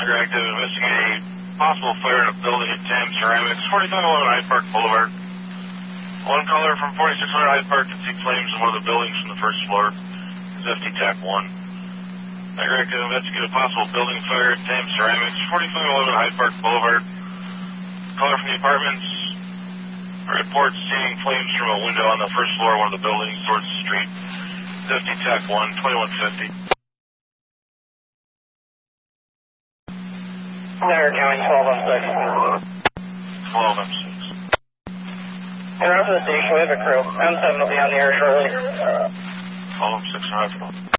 Active, investigate a possible fire in a building at TAM Ceramics, 4511 Hyde Park Boulevard. One caller from 4600 Hyde Park can see flames in one of the buildings from the first floor. Is FD TAC 1. Active, investigate a possible building fire at TAM Ceramics, 4511 Hyde Park Boulevard. Caller from the apartments reports seeing flames from a window on the first floor of one of the buildings towards the street. Is FD TAC 1, 2150. There, County 1206. 12M6. We're out to the station, we have a crew. M7 will be on the air shortly. 12M6,